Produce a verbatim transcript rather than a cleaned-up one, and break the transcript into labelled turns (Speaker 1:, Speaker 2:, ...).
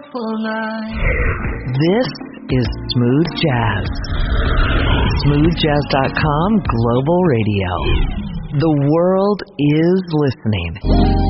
Speaker 1: hopeful night.
Speaker 2: This is Smooth Jazz. smooth jazz dot com Global Radio. The world is listening.